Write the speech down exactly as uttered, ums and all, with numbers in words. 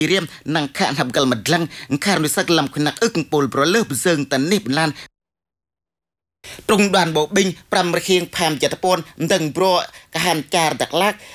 រៀមនឹងខានហាប់កលមដលងខាននុសកលំគណៈអឹកពលប្រលើបសើងតនេះបន្លានត្រង់đoàn bộ binh pram khien pham chặt pon từng pro cả hàn char đặc lắc